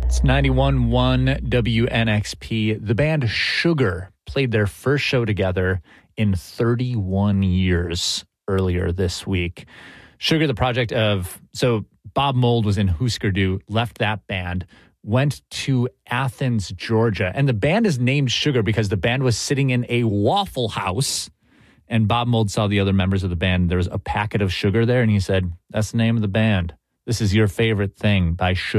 It's 91.1 WNXP. The band Sugar played their first show together in 31 years earlier this week. Sugar, the project of... So Bob Mould was in Husker Du, left that band, went to Athens, Georgia. And the band is named Sugar because the band was sitting in a Waffle House. And Bob Mould saw the other members of the band. There was a packet of sugar there. And he said, that's the name of the band. This is your favorite thing by Sugar.